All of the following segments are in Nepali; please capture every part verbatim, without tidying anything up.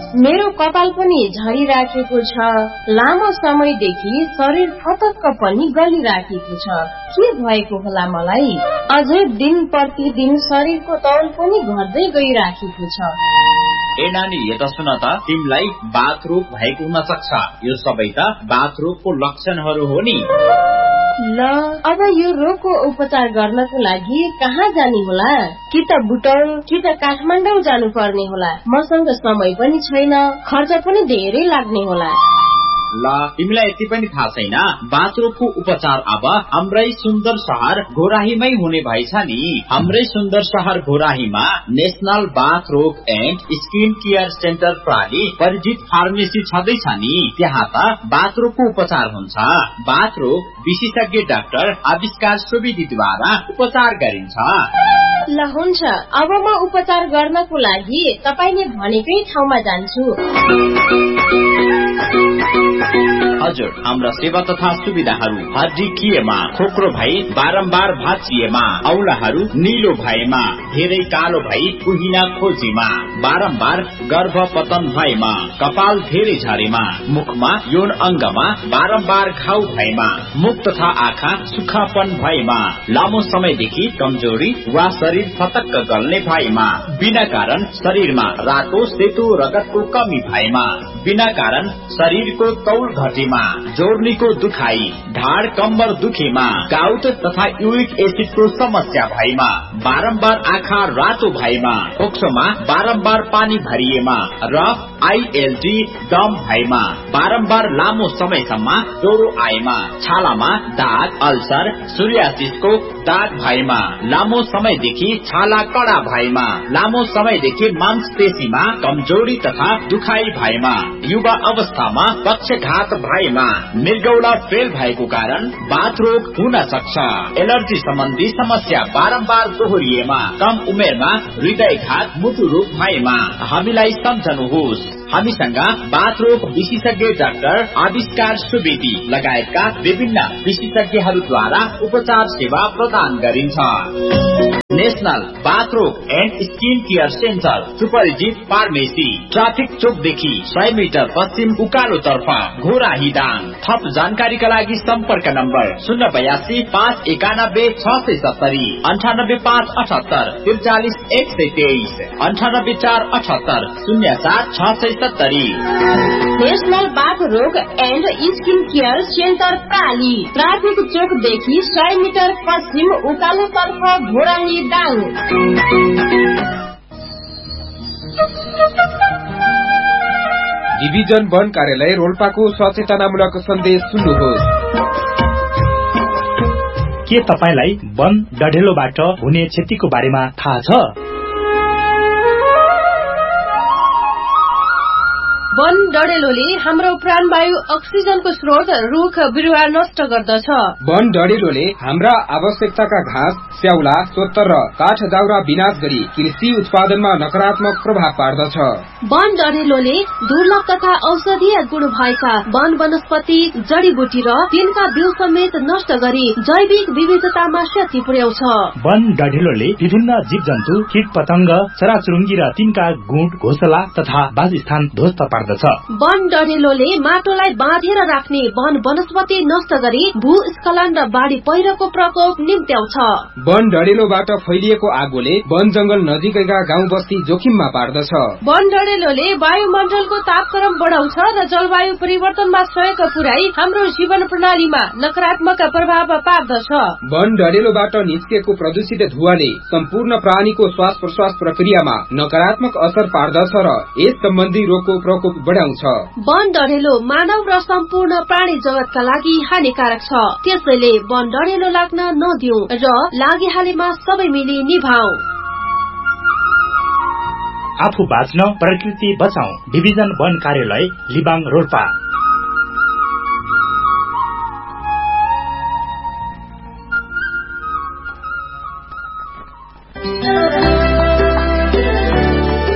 मेरो कपाल पनि झरिराखेको छ, लामो समयदेखि शरीर फतक्क पनि गलिराखेको छ। के भएको होला मलाई? अझै दिन प्रतिदिन शरीरको तौल पनि घट्दै गइराखेको छ। ए नानी, यता सुन त, तिमीलाई बाथ रोग भएको हुन सक्छ। यो सबै त बाथ रोगको लक्षणहरू हो नि। ल, अब यो रोगको उपचार गर्नको लागि कहाँ जाने होला? कि त बुटौल कि त काठमाडौँ जानु पर्ने होला। मसँग समय पनि छैन, खर्च पनि धेरै लाग्ने होला। ल, तिमीलाई यति पनि थाहा छैन? बाथ रोगको उपचार अब हाम्रै सुन्दर शहर घोराहीमै हुने भएछ नि। हाम्रै सुन्दर शहर घोराहीमा नेशनल बाथ रोग एन्ड स्किन केयर सेन्टर प्रणाली परिचित फार्मेसी छँदैछ नि। त्यहाँ त बाथ रोगको उपचार हुन्छ। बाथ रोग विशेषज्ञ डाक्टर आविष्कार सुवेदीद्वारा उपचार गरिन्छ। ल हुन्छ, अब म उपचार गर्नको लागि तपाईले भनेकै ठाउँमा जान्छु। हजुर, हाम्रा सेवा तथा सुविधाहरू हड्डी किएमा, खोक्रो भई बारम्बार भाँचिएमा, औलाहरू निलो भएमा, धेरै कालो भई कुहिना खोजीमा, बारम्बार गर्भपतन भएमा, कपाल धेरै झरेमा, मुखमा यौन अंगमा बारम्बार घाउ भएमा, मुख तथा आँखा सुक्खापन भएमा, लामो समयदेखि कमजोरी वा शरीर फतक्क गल्ने भएमा, बिना कारण शरीरमा रातो सेतो रगतको कमी भएमा, बिना कारण शरीरको तौल घटेमा, जोर्नीको दुखाई, ढाड कम्बर दुखेमा, गाउट तथा युरिक एसिडको समस्या भएमा, बारम्बार आँखा रातो भएमा, फोक्सोमा बारम्बार पानी भरिएमा र आईएलडी दम भएमा, बारम्बार लामो समयसम्म ज्वरो आएमा, छालामा दाग, अल्सर, सूर्यासिसको दाग भएमा, लामो समयदेखि छाला कडा भएमा, लामो समयदेखि मांसपेशीमा कमजोरी तथा दुखाई भएमा, युवा अवस्थामा पक्षघात भएमा, मृगौला फेल भएको कारण बाथ रोग हुन सक्छ। एलर्जी सम्बन्धी समस्या बारम्बार दोहोरिएमा, कम उमेरमा हृदयघात, मुटु रोग भएमा हामीलाई सम्झनुहोस्। हामीसँग बाथ रोग विशेषज्ञ डाक्टर आविष्कार सुवेदी लगायतका विभिन्न विशेषज्ञहरूद्वारा उपचार सेवा प्रदान गरिन्छ। नेशनल बाथ रोग एन्ड स्किन केयर सेन्टर, सुपरिचित फार्मेसी, ट्राफिक चोकदेखि सय मिटर पश्चिम उकालो तर्फ, घोराही दाङ। थप जानकारीका लागि सम्पर्क नम्बर शून्य बयासी पाँच एकानब्बे छ सय सत्तरी, अन्ठानब्बे पाँच अठहत्तर त्रिचालिस एक सय तेइस, अन्ठानब्बे चार अठहत्तर शून्य सात छ सय सत्तरी। नेशनल बाथ रोग and skin care centre प्राली, traffic चोकदेखि सय मिटर पश्चिम उकालो तर्फ, घोराही दाङ। डिभिजन वन कार्यालय रोल्पाको सचेतनामूलक सन्देश सुन्नुहोस्। के तपाईलाई वन डढेलोबाट हुने क्षतिको बारेमा थाहा छ? वन डढेलोले हाम्रो प्राणवायु अक्सिजनको स्रोत रुख बिरुवा नष्ट गर्दछ। वन डढेलोले हाम्रा आवश्यकताका घाँस, स्याउला, सोत्तर र काठ दाउरा विनाश गरी कृषि उत्पादनमा नकारात्मक प्रभाव पार्दछ। वन डढेलोले दुर्लभ तथा औषधीय गुण भएका वन वनस्पति, जडीबुटी र तिनका बिउ समेत नष्ट गरी जैविक विविधतामा क्षति पुर्याउँछ। वन डढेलोले विभिन्न जीव जन्तु, कीट पतंग, चराचुरुङ्गी र तिनका गुण, घोसला तथा वासस्थान ध्वस्त पार्दछ। वन डढेलोले माटोलाई बाँधेर राख्ने वन वनस्पति नष्ट गरी भूस्खलन र बाढी पहिरोको प्रकोप निम्त्याउँछ। वन डढेलोबाट फैलिएको आगोले वन जंगल नजिकैका गाउँ बस्ती जोखिममा पार्दछ। वन डढेलोले वायुमण्डलको तापक्रम बढाउँछ र जलवायु परिवर्तनमा सहयोग पुर्याई हाम्रो जीवन प्रणालीमा नकारात्मक प्रभाव पार्दछ। वन डढेलोबाट निस्केको प्रदूषित धुवाले सम्पूर्ण प्राणीको श्वास प्रश्वास प्रक्रियामा नकारात्मक असर पार्दछ र यस सम्बन्धी रोगको प्रकोप बढाउँछ। वन डढेलो मानव र सम्पूर्ण प्राणी जगतका लागि हानिकारक छ। त्यसैले वन डढेलो लाग्न नदिऊ र लागिहालेमा सबै मिली निभाऊ। आफू बाँच्न प्रकृति बचाऊ। डिभिजन वन कार्यालय लिबाङ रोल्पा।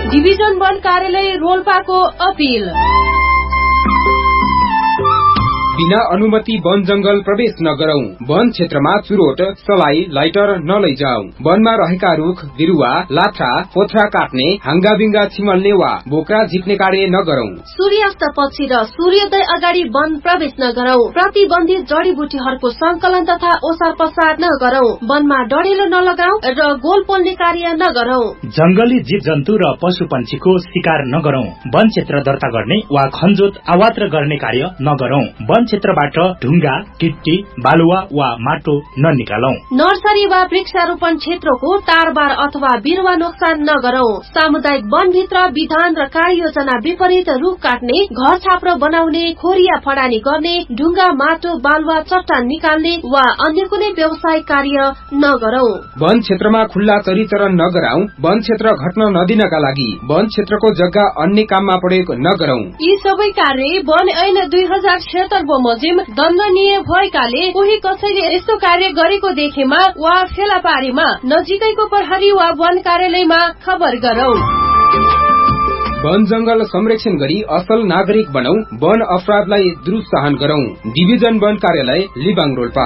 डिभिजन वन कार्यालय रोल्पाको अपिल। बिना अनुमति वन जंगल प्रवेश नगरौं। वन क्षेत्रमा चुरोट, सलाई, लाइटर नलैजाऊ। वनमा रहेका रुख, बिरुवा, लाठा, पोथरा काट्ने, हाङ्गाबिङ्गा छिमल्ने वा बोक्रा झिक्ने कार्य नगरौं। सूर्यास्त पछि र सूर्योदय अगाडि वन प्रवेश नगरौं। प्रतिबन्धित जडीबुटीहरूको संकलन तथा ओसार पसार नगरौं। वनमा डढेलो नलगाऊ र गोल पोल्ने कार्य नगरौं। जंगली जीव जन्तु र पशु पन्छीको शिकार नगरौं। वन क्षेत्र दर्ता गर्ने वा खनजोत अवात्र गर्ने कार्य नगरौं। वन क्षेत्रबाट ढुङ्गा, गिट्टी, बालुवा वा माटो ननिकालौं। नर्सरी वा वृक्षारोपण क्षेत्रको टारबार अथवा बिरुवा नोक्सान नगरौं। सामुदायिक वनभित्र विधान र कार्ययोजना विपरीत रुख काट्ने, घर छाप्रो बनाउने, खोरिया फडानी गर्ने, ढुङ्गा, माटो, बालुवा, चट्टान निकाल्ने वा अन्य कुनै व्यवसायिक कार्य नगरौं। वन क्षेत्रमा खुल्ला चरीचरण नगराऊ। वन क्षेत्र घट्न नदिनका लागि वन क्षेत्रको जग्गा अन्य काममा प्रयोग नगरौं। यी सबै कार्य वन ऐन दुई हजार छिहत्तर बमोजिम दण्डनीय भएकाले कोही कसैले यस्तो कार्य गरेको देखेमा वा फेला पारेमा नजिकैको प्रहरी वा वन कार्यालयमा खबर गरौं। वन जंगल संरक्षण गरी असल नागरिक बनौ। वन अपराधलाई दुरुत्साहन गरौं। डिभिजन वन कार्यालय, लिबाङ रोल्पा।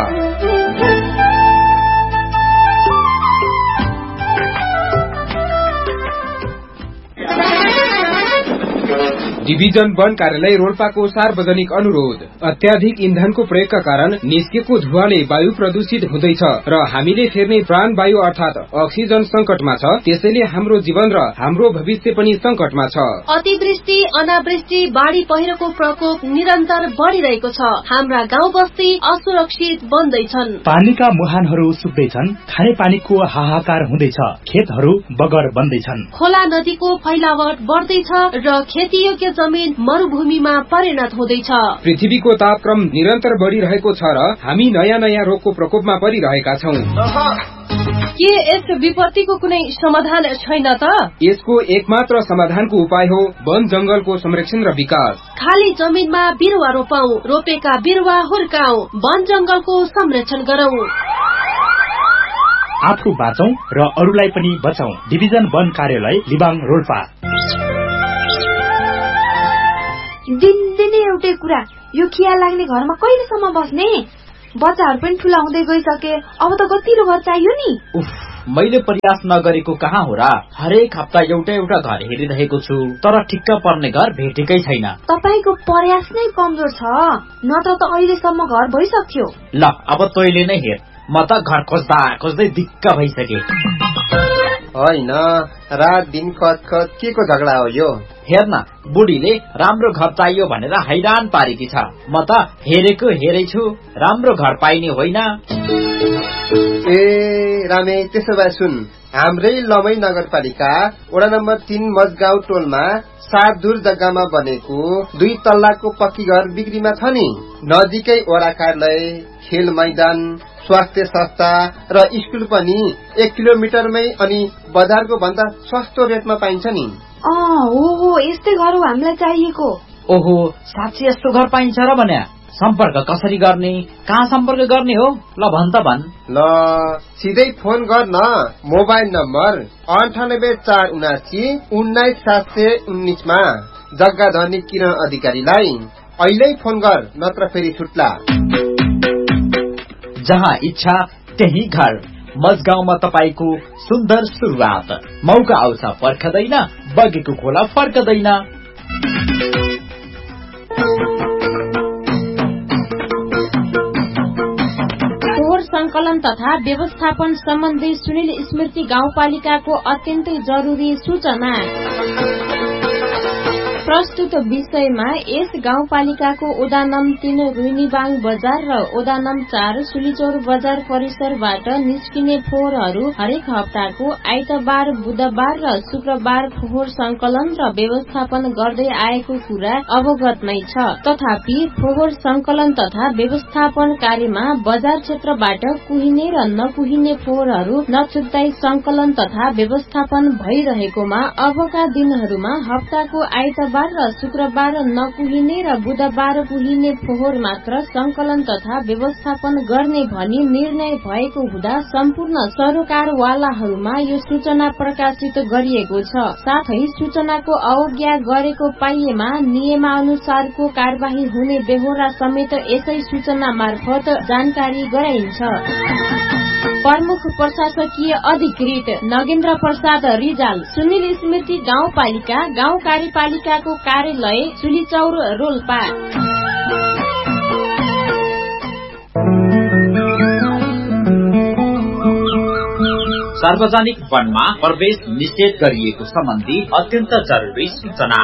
डिभिजन वन कार्यालय रोल्पाको सार्वजनिक अनुरोध। अत्याधिक इन्धनको प्रयोगका कारण निस्केको धुवाले वायु प्रदूषित हुँदैछ र हामीले फेर्ने प्राणवायु अर्थात अक्सिजन संकटमा छ। त्यसैले हाम्रो जीवन र हाम्रो भविष्य पनि संकटमा छ। अतिवृष्टि, अनावृष्टि, बाढ़ी पहिरोको प्रकोप निरन्तर बढ़िरहेको छ। हाम्रा गाउँ बस्ती असुरक्षित बन्दैछन्। पानीका मुहानहरू सुक्दैछन्। खाने पानीको हाहाकार हुँदैछ। खेतहरू बगर बन्दैछन्। खोला नदीको फैलावट बढ्दैछ र खेतीयोग्य जमीन मरुभूमिमा परिणत हुँदैछ। पृथ्वीको तापक्रम निरन्तर बढ़िरहेको छ र हामी नयाँ नयाँ रोगको प्रकोपमा परिरहेका छौं। के यस विपत्तिको कुनै समाधान छैन त? यसको एकमात्र समाधानको उपाय हो वन जंगलको संरक्षण र विकास। खाली जमिनमा बिरुवा रोपौं, रोपेका बिरुवा हुर्काऊ, वन जंगलको संरक्षण गरौं। आफू बाँचौं र अरूलाई पनि बचाऊ। डिभिजन वन कार्यालय, लिबाङ रोल्पा। दिनदिनै एउटै कुरा, यो खिया लाग्ने घरमा कहिलेसम्म बस्ने? बच्चाहरू पनि ठुला हुँदै गइसके, अब त गतिलो घर चाहियो नि। उफ, मैले प्रयास नगरेको कहाँ हो र? हरेक हप्ता एउटा एउटा घर हेरिरहेको छु, तर ठिक्क पर्ने घर भेटेकै छैन। तपाईको प्रयास नै कमजोर छ, नत्र त अहिलेसम्म घर भइसक्थ्यो। ल अब तैले नै हेर, म त घर खोज्दा खोज्दै दिक्क भइसके। होइन, रात दिन खत खत के को झगडा हो यो? हेर्न, बुढीले राम्रो घर चाहियो भनेर हैरान पारेकी छ। म त हेरेको हेरै छु, राम्रो घर पाइने होइन। ए रामे, त्यसो भए सुन, हाम्रै लमै नगरपालिका वडा नम्बर तीन मजगाउँ टोलमा सात दूर जग्गामा बनेको दुई तल्लाको पक्की घर बिक्रीमा छ नि। नजिकै वडा कार्यालय, खेल मैदान, स्वास्थ्य संस्था र स्कुल पनि एक किलोमिटरमै अनि बजारको भन्दा सस्तो रेटमा पाइन्छ नि। अँ हो हो, यस्तै घर हो हामीलाई चाहिएको। ओहो, साँच्चै यस्तो घर पाइन्छ र भने? सम्पर्क कसरी गर्ने? कहाँ सम्पर्क गर्ने हो? ल भन त भन। ल सिधै फोन गर न। मोबाइल नम्बर अन्ठानब्बे चार उनासी उन्नाइस सात सय उन्नाइसमा जग्गा धनी किरण अधिकारीलाई अहिले फोन गर, नत्र फेरि छुट्ला। जहाँ इच्छा त्यही घर। मजगाउँमा तपाईको सुन्दर सुरुवात। मौका आउँछ पर्खदैन, बगेको खोला फर्कदैन। फोहोर संकलन तथा व्यवस्थापन सम्बन्धी सुनिल स्मृति गाउँपालिकाको अत्यन्तै जरुरी सूचना। प्रस्तुत विषयमा यस गाउँपालिकाको ओडा नम् तीन रुइनीबाङ बजार र ओडा नम् चार सुलिचौर बजार परिसरबाट निस्किने फोहोरहरू हरेक हप्ताको आइतबार, बुधबार र शुक्रबार फोहोर संकलन र व्यवस्थापन गर्दै आएको कुरा अवगत नै छ। तथापि फोहोर संकलन तथा व्यवस्थापन कार्यमा बजार क्षेत्रबाट कुहिने र नकुहिने फोहोरहरू नछुट्टाई संकलन तथा व्यवस्थापन भइरहेकोमा अबका दिनहरूमा हप्ताको आइतबार सोमबार र शुक्रबार नकुहिने र बुधबार कुहिने फोहोर मात्र संकलन तथा व्यवस्थापन गर्ने भनी निर्णय भएको हुँदा सम्पूर्ण सरोकारवालाहरूमा यो सूचना प्रकाशित गरिएको छ। साथै सूचनाको अवज्ञा गरेको पाइएमा नियमानुसारको कार्यवाही हुने बेहोरा समेत यसै सूचना मार्फत जानकारी गराइन्छ। प्रमुख प्रशासकीय अधिकृत नगेन्द्र प्रसाद रिजाल सुनिल स्मृति गाउँपालिका गाउँ कार्यपालिकाको कार्यालय चुलीचौर रोल्पा। सार्वजनिक वनमा प्रवेश निषेध गरिएको सम्बन्धी अत्यन्त जरुरी सूचना।